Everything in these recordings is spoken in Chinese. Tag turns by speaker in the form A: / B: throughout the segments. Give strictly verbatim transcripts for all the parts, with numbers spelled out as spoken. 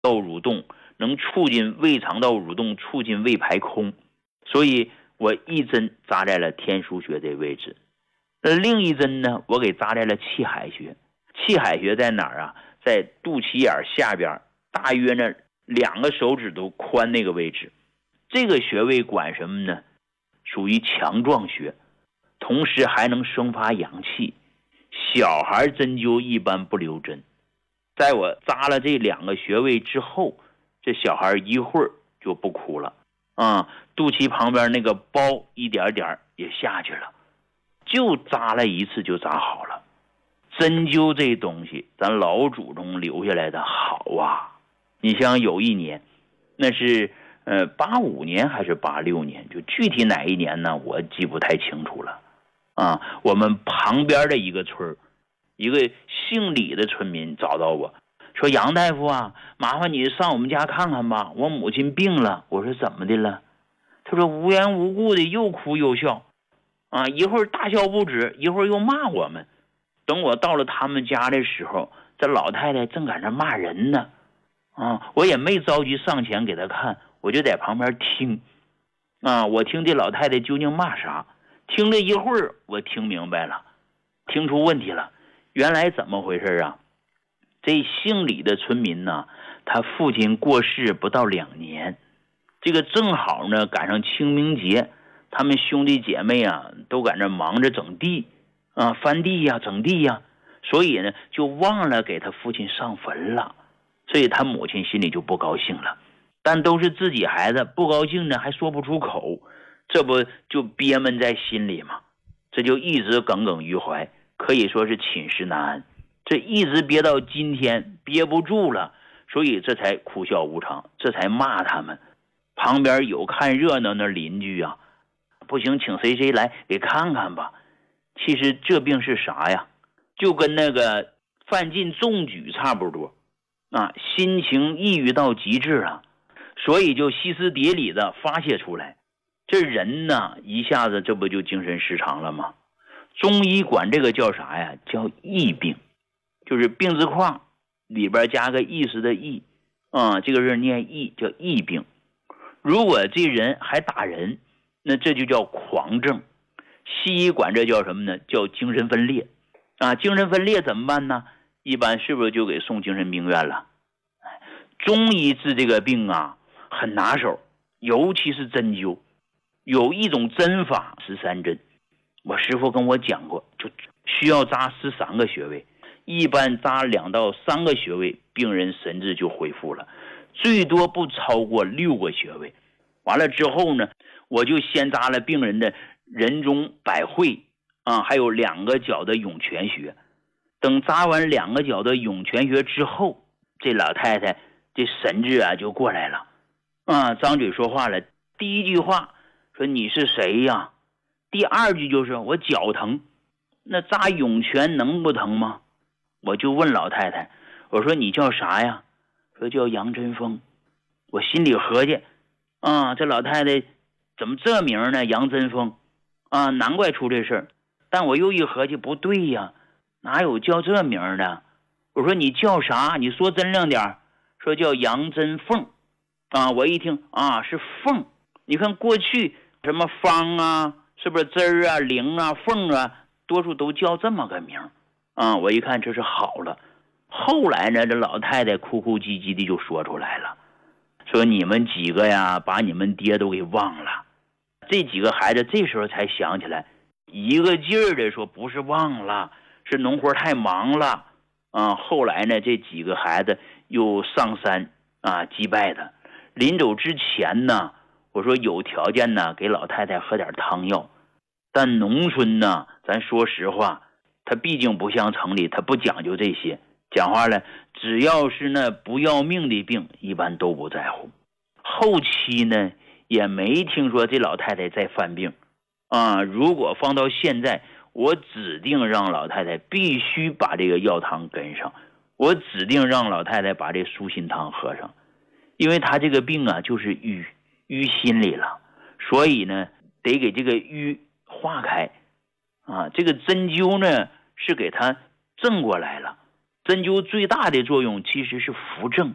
A: 道蠕动，能促进胃肠道蠕动，促进胃排空。所以我一针扎在了天枢穴这位置，那另一针呢，我给扎在了气海穴。气海穴在哪儿啊？在肚脐眼下边，大约呢两个手指头宽那个位置。这个穴位管什么呢？属于强壮穴，同时还能生发阳气。小孩针灸一般不留针，在我扎了这两个穴位之后，这小孩一会儿就不哭了啊，肚脐旁边那个包一点点也下去了，就扎了一次就扎好了。针灸这东西咱老祖宗留下来的好啊。你像有一年，那是呃八五年还是八六年，就具体哪一年呢我记不太清楚了啊。我们旁边的一个村，一个姓李的村民找到我说，杨大夫啊，麻烦你上我们家看看吧，我母亲病了。我说怎么的了？他说无缘无故的又哭又笑啊，一会儿大笑不止，一会儿又骂我们。等我到了他们家的时候，这老太太正赶着骂人呢啊，我也没着急上前给她看，我就在旁边听啊，我听这老太太究竟骂啥。听了一会儿，我听明白了，听出问题了。原来怎么回事啊？这姓李的村民呢，他父亲过世不到两年，这个正好呢赶上清明节，他们兄弟姐妹啊都赶着忙着整地啊，翻地呀、整地呀，所以呢就忘了给他父亲上坟了，所以他母亲心里就不高兴了。但都是自己孩子，不高兴呢还说不出口，这不就憋闷在心里吗？这就一直耿耿于怀，可以说是寝食难安。这一直憋到今天，憋不住了，所以这才哭笑无常，这才骂他们。旁边有看热闹的邻居啊，不行，请谁谁来给看看吧。其实这病是啥呀？就跟那个范进中举差不多啊，心情抑郁到极致了，所以就歇斯底里的发泄出来。这人呢，一下子这不就精神失常了吗？中医管这个叫啥呀？叫疫病，就是病字框里边加个意思的意啊，这个字念疫，叫疫病。如果这人还打人，那这就叫狂症。西医管这叫什么呢？叫精神分裂啊。精神分裂怎么办呢？一般是不是就给送精神病院了？中医治这个病啊很拿手，尤其是针灸，有一种针法十三针，我师父跟我讲过，就需要扎十三个穴位，一般扎两到三个穴位，病人神志就恢复了，最多不超过六个穴位。完了之后呢，我就先扎了病人的人中百会啊，还有两个脚的涌泉穴。等扎完两个脚的涌泉穴之后，这老太太这神志啊就过来了啊，张嘴说话了。第一句话说你是谁呀？第二句就是我脚疼。那扎涌泉能不疼吗？我就问老太太，我说你叫啥呀？说叫杨真风。我心里合计啊，这老太太怎么这名呢？杨真风啊，难怪出这事儿。但我又一合计，不对呀，哪有叫这名的？我说你叫啥？你说真亮点。说叫杨真凤啊。我一听啊，是凤。你看过去什么方啊，是不是枝儿啊、灵啊、凤啊，多数都叫这么个名啊。我一看这是好了。后来呢，这老太太哭哭唧唧的就说出来了，说你们几个呀，把你们爹都给忘了。这几个孩子这时候才想起来，一个劲儿的说不是忘了，是农活太忙了啊。后来呢，这几个孩子又上山啊祭拜的。临走之前呢，我说有条件呢，给老太太喝点汤药。但农村呢，咱说实话，他毕竟不像城里，他不讲究这些。讲话了，只要是那不要命的病，一般都不在乎。后期呢，也没听说这老太太在犯病啊。如果放到现在，我指定让老太太必须把这个药汤跟上，我指定让老太太把这舒心汤喝上，因为她这个病啊，就是淤淤心里了，所以呢，得给这个淤化开啊。这个针灸呢，是给她正过来了。针灸最大的作用其实是扶正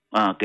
A: 啊。